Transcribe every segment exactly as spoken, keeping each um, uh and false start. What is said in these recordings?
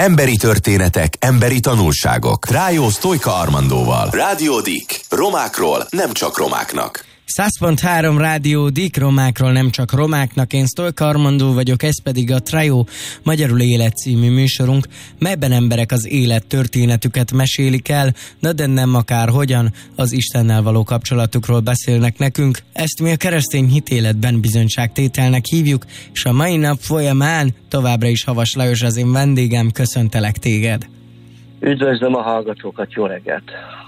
Emberi történetek, emberi tanulságok. Trájó Sztojka Armandóval. Rádió Dik. Romákról nem csak romáknak. száz pont három Rádió Dik, romákról nem csak romáknak. Én Sztojka Armandó vagyok, ez pedig a Trájó Magyarul Élet című műsorunk, melyben emberek az élet történetüket mesélik el, de nem akár hogyan, az Istennel való kapcsolatukról beszélnek nekünk. Ezt mi a keresztény hitéletben bizonyságtételnek hívjuk, és a mai nap folyamán továbbra is Havas Lajos az én vendégem, köszöntelek téged. Üdvözlöm a hallgatókat, jó reggelt!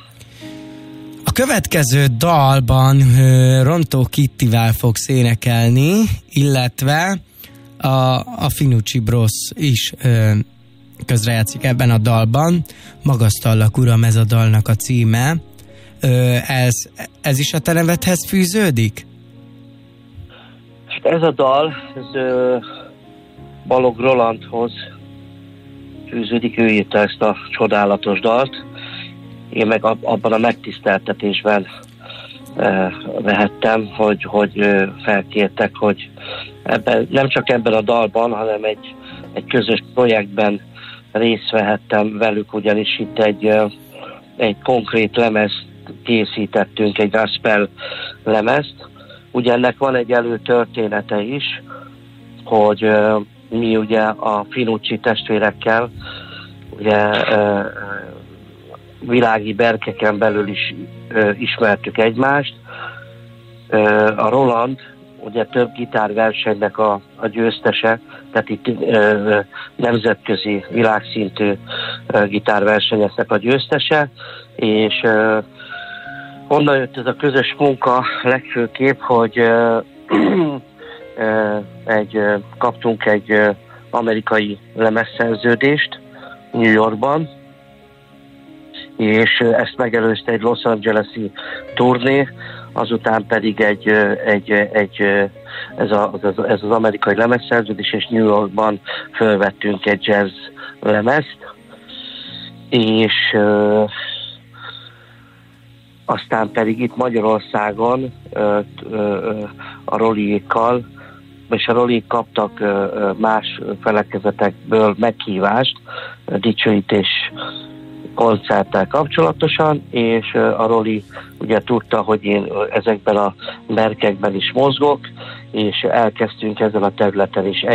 A következő dalban uh, Rontó Kittivel fogsz énekelni, illetve a, a Finucci Bros is uh, közrejátszik ebben a dalban. Magasztallak, uram, ez a dalnak a címe. Uh, ez, ez is a te nevedhez fűződik? Ez a dal, ez uh, Balogh Rolandhoz fűződik, ő írta ezt a csodálatos dalt. Én meg abban a megtiszteltetésben uh, vehettem, hogy, hogy uh, felkértek, hogy ebben, nem csak ebben a dalban, hanem egy, egy közös projektben részt vehettem velük, ugyanis itt egy, uh, egy konkrét lemezt készítettünk, egy gospel lemezt. Ugye ennek van egy előtörténete is, hogy uh, mi ugye a Finucci testvérekkel ugye uh, világi berkeken belül is ö, ismertük egymást. Ö, a Roland ugye több gitárversenynek a, a győztese, tehát itt ö, nemzetközi világszintű ö, gitárversenyeknek a győztese, és ö, onnan jött ez a közös munka legfőképp, hogy ö, ö, egy, ö, kaptunk egy ö, amerikai lemezszerződést New Yorkban, és ezt megelőzte egy Los Angeles-i turné, azután pedig egy, egy, egy ez, a, ez, ez az amerikai lemezszerződés, és New Yorkban felvettünk egy jazz lemezt, és ö, aztán pedig itt Magyarországon ö, ö, a Roliékkal, és a Roliék kaptak ö, más felekezetekből meghívást, dicsőítés koncerttel kapcsolatosan, és a Roli ugye tudta, hogy én ezekben a berkekben is mozgok, és elkezdtünk ezen a területen is